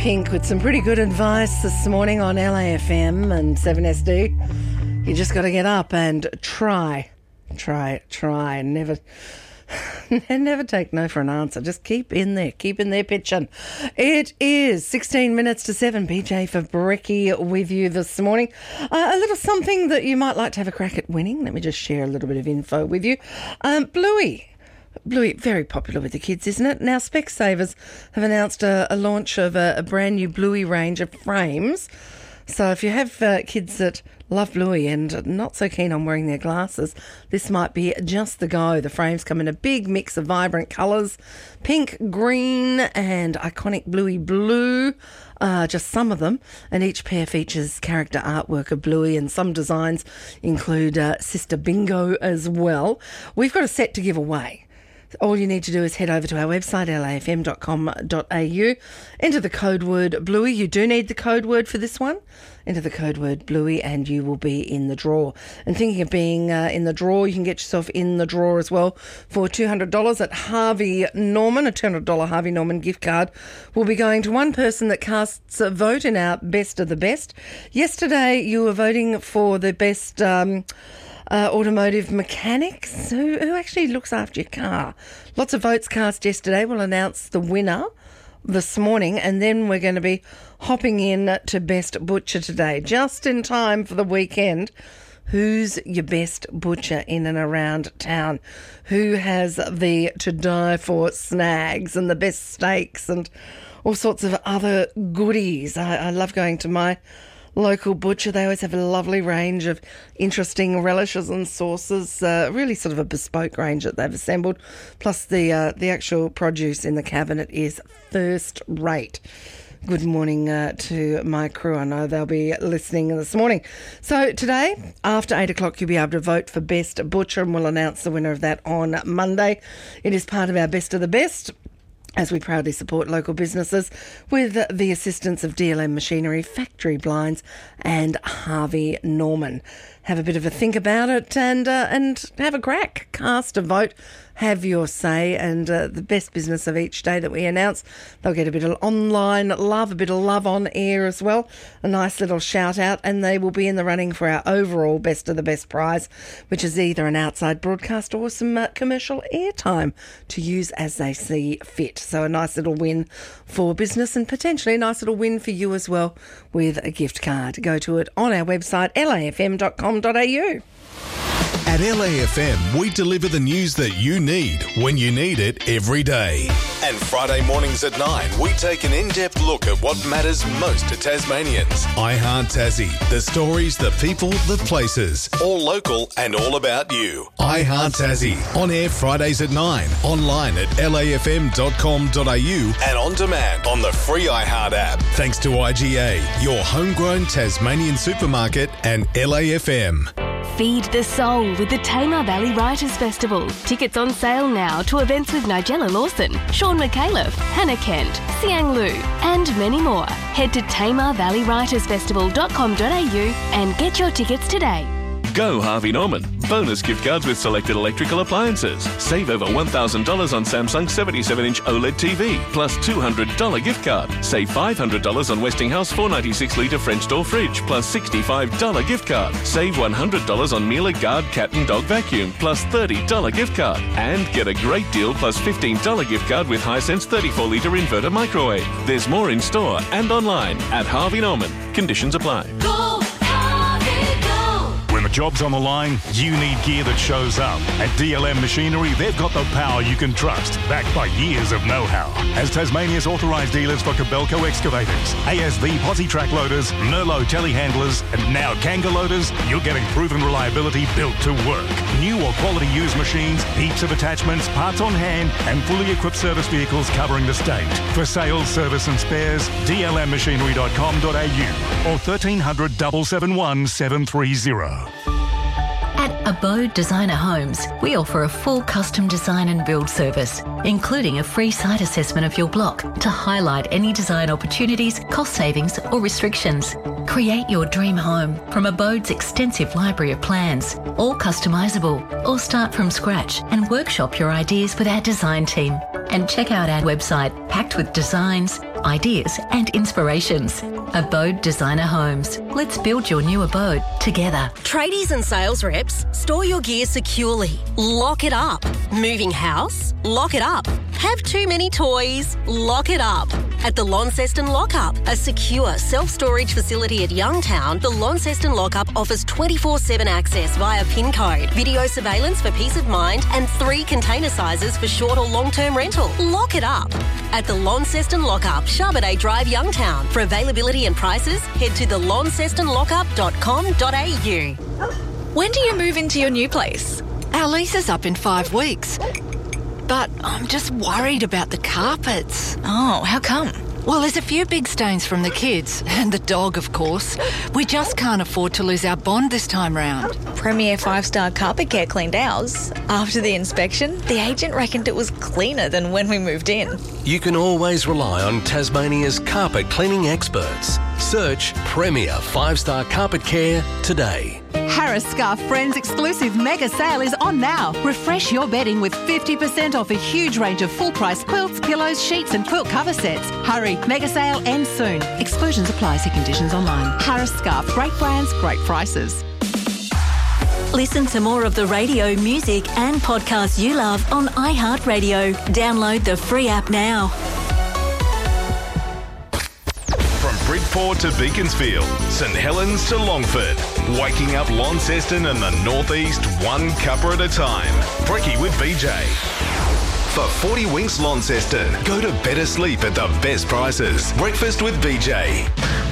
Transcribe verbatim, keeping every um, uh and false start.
Pink with some pretty good advice this morning on L A F M and seven S D. You just got to get up and try, try, try. Never, never take no for an answer. Just keep in there, keep in there pitching. It is sixteen minutes to seven. P J for Brekkie with you this morning. Uh, a little something that you might like to have a crack at winning. Let me just share a little bit of info with you. Um, Bluey. Bluey, very popular with the kids, isn't it? Now, Specsavers have announced a, a launch of a, a brand new Bluey range of frames. So if you have uh, kids that love Bluey and not so keen on wearing their glasses, this might be just the go. The frames come in a big mix of vibrant colours, pink, green and iconic Bluey blue. Uh, just some of them, and each pair features character artwork of Bluey, and some designs include uh, Sister Bingo as well. We've got a set to give away. All you need to do is head over to our website, L A F M dot com dot A U. Enter the code word Bluey. You do need the code word for this one. Enter the code word Bluey and you will be in the draw. And thinking of being uh, in the draw, you can get yourself in the draw as well for two hundred dollars at Harvey Norman. A two hundred dollars Harvey Norman gift card will be going to one person that casts a vote in our Best of the Best. Yesterday, you were voting for the best... Um, Uh, automotive mechanics who, who actually looks after your car. Lots of votes cast yesterday. We'll announce the winner this morning, and then we're going to be hopping in to Best Butcher today, just in time for the weekend. Who's your best butcher in and around town? Who has the to die for snags and the best steaks and all sorts of other goodies? I, I love going to my local butcher. They always have a lovely range of interesting relishes and sauces, uh, really sort of a bespoke range that they've assembled. Plus the uh, the actual produce in the cabinet is first rate. Good morning uh, to my crew. I know they'll be listening this morning. So today, after eight o'clock, you'll be able to vote for Best Butcher, and we'll announce the winner of that on Monday. It is part of our Best of the Best, as we proudly support local businesses with the assistance of D L M Machinery, Factory Blinds and Harvey Norman. Have a bit of a think about it and uh, and have a crack. Cast a vote, have your say, and uh, the best business of each day that we announce, they'll get a bit of online love, a bit of love on air as well, a nice little shout out, and they will be in the running for our overall Best of the Best prize, which is either an outside broadcast or some uh, commercial airtime to use as they see fit. So a nice little win for business and potentially a nice little win for you as well with a gift card. Go to it on our website, L A F M dot com dot A U. At L A F M, we deliver the news that you need when you need it every day. And Friday mornings at nine, we take an in-depth look at what matters most to Tasmanians. I Heart Tassie, the stories, the people, the places. All local and all about you. I Heart Tassie, on air Fridays at nine, online at L A F M dot com dot A U and on demand on the free iHeart app. Thanks to I G A, your homegrown Tasmanian supermarket, and L A F M. Feed the soul with the Tamar Valley Writers Festival. Tickets on sale now to events with Nigella Lawson, Sean McAuliffe, Hannah Kent, Siang Lu, and many more. Head to tamar valley writers festival dot com dot A U and get your tickets today. Go Harvey Norman. Bonus gift cards with selected electrical appliances. Save over one thousand dollars on Samsung seventy-seven inch OLED T V, plus two hundred dollars gift card. Save five hundred dollars on Westinghouse four ninety-six litre French door fridge, plus sixty-five dollars gift card. Save one hundred dollars on Miele Guard cat and dog vacuum, plus thirty dollars gift card. And get a great deal plus fifteen dollars gift card with Hisense thirty-four litre inverter microwave. There's more in store and online at Harvey Norman. Conditions apply. Go, Harvey, go! When the job's on the line, you need gear that shows up. At D L M Machinery, they've got the power you can trust, backed by years of know-how. As Tasmania's authorised dealers for Kobelco excavators, A S V posi track loaders, Merlot telehandlers, and now Kanga loaders, you're getting proven reliability built to work. New or quality used machines, heaps of attachments, parts on hand, and fully equipped service vehicles covering the state. For sales, service and spares, d l m machinery dot com dot a u or thirteen hundred, seven seven one, seven three zero. At Abode Designer Homes, we offer a full custom design and build service, including a free site assessment of your block to highlight any design opportunities, cost savings or restrictions. Create your dream home from Abode's extensive library of plans, all customisable, or start from scratch and workshop your ideas with our design team. and check out our website packed with designs, ideas and inspirations. Abode Designer Homes. Let's build your new abode together. Tradies and sales reps, store your gear securely. Lock it up. Moving house? Lock it up. Have too many toys? Lock it up. At the Launceston Lockup, a secure self-storage facility at Youngtown, the Launceston Lockup offers twenty-four seven access via PIN code, video surveillance for peace of mind, and three container sizes for short or long-term rental. Lock it up. At the Launceston Lockup, Charbonnet Drive, Youngtown. For availability and prices, head to the launceston lockup dot com dot a u. When do you move into your new place? Our lease is up in five weeks. But I'm just worried about the carpets. Oh, how come? Well, there's a few big stains from the kids, and the dog, of course. We just can't afford to lose our bond this time round. Premier five-star Carpet Care cleaned ours. After the inspection, the agent reckoned it was cleaner than when we moved in. You can always rely on Tasmania's carpet cleaning experts. Search Premier five-star Carpet Care today. Harris Scarf Friends exclusive mega sale is on now. Refresh your bedding with fifty percent off a huge range of full-price quilts, pillows, sheets and quilt cover sets. Hurry, mega sale ends soon. Exclusions apply. See conditions online. Harris Scarf, great brands, great prices. Listen to more of the radio, music and podcasts you love on iHeartRadio. Download the free app now. From Bridport to Beaconsfield, St Helens to Longford, waking up Launceston and the northeast one cuppa at a time. Brekkie with B J. For forty Winks Launceston, go to better sleep at the best prices. Breakfast with B J.